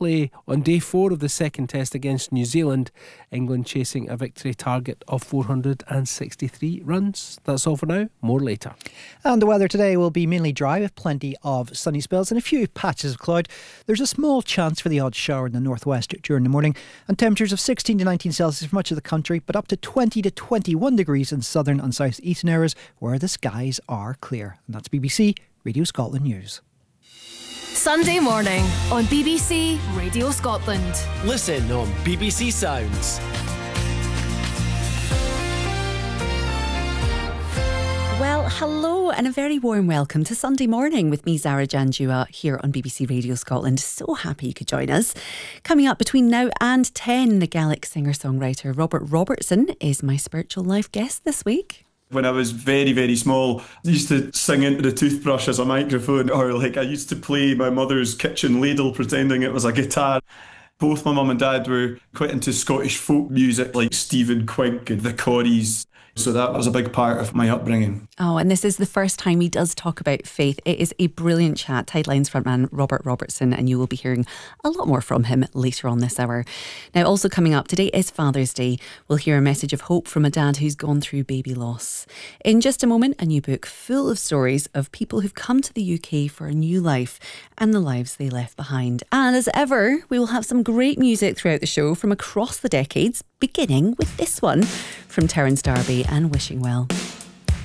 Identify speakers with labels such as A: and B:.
A: play on day 4 of the second test against New Zealand. England chasing a victory target of 463 runs. That's all for now. More later.
B: And the weather today will be mainly dry with plenty of sunny spells and a few patches of cloud. There's a small chance for the odd shower in the northwest during the morning, and temperatures of 16 to 19 Celsius for much of the country, but up to 20 to 21 degrees in southern and south eastern areas where the skies are clear. And that's BBC Radio Scotland News.
C: Sunday morning on BBC Radio Scotland.
D: Listen on BBC Sounds.
E: Well, hello and a very warm welcome to Sunday Morning with me, Zara Janjua, here on BBC Radio Scotland. So happy you could join us. Coming up between now and 10, the Gaelic singer-songwriter Robert Robertson is my spiritual life guest this week.
F: When I was very, very small, I used to sing into the toothbrush as a microphone, or I used to play my mother's kitchen ladle pretending it was a guitar. Both my mum and dad were quite into Scottish folk music like Stephen Quink and the Corries. So that was a big part of my upbringing.
E: Oh, and this is the first time he does talk about faith. It is a brilliant chat. Tidelines frontman Robert Robertson, and you will be hearing a lot more from him later on this hour. Now, also coming up, today is Father's Day. We'll hear a message of hope from a dad who's gone through baby loss. In just a moment, a new book full of stories of people who've come to the UK for a new life and the lives they left behind. And as ever, we will have some great music throughout the show from across the decades, beginning with this one from Terence Darby and Wishing Well.